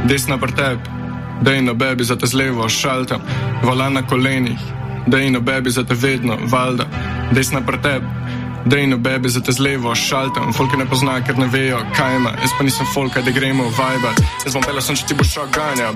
desna pri tebi, dej no bebi za te z levo šaltam, volan na kolenih, dej no bebi za te vedno, valda, desna pri tebi, dej no bebi za te z levo šaltam, folke ne pozna, ker ne vejo, kaj ima, jaz pa nisem folka, da gremo vajbat, jaz bom pela sem, če ti bo šok ganja.